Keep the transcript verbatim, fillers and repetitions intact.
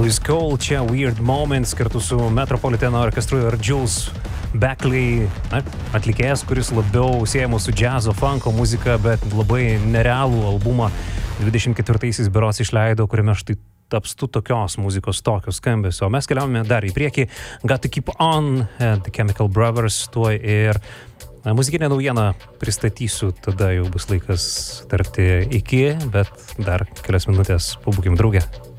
Louis Cole, čia Weird Moments kartu su Metropolitan orkestru ir Jules Beckley, na, atlikėjas, kuris labiau siejamas su džiazo, funko muzika, bet labai nerealų albumą dvidešimt ketvirtaisiais berods išleido, kuriame štai tapstu tokios muzikos, tokios skambesio. O mes keliaujame dar į priekį. Got to Keep On, The Chemical Brothers, tuoj ir na, muzikinę naujieną pristatysiu, tada jau bus laikas tarti iki, bet dar kelias minutės pabūkim drauge.